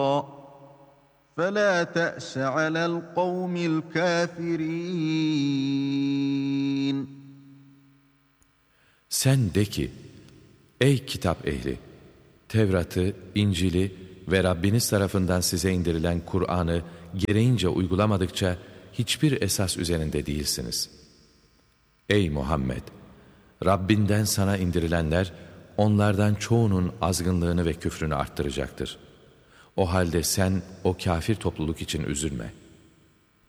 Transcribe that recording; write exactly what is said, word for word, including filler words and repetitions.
فَلَا تَأْسَ عَلَى الْقَوْمِ الْكَافِرِينَ. Sen de ki, ey kitap ehli! Tevrat'ı, İncil'i ve Rabbiniz tarafından size indirilen Kur'an'ı gereğince uygulamadıkça hiçbir esas üzerinde değilsiniz. Ey Muhammed! Rabbinden sana indirilenler, onlardan çoğunun azgınlığını ve küfrünü arttıracaktır. O halde sen o kafir topluluk için üzülme.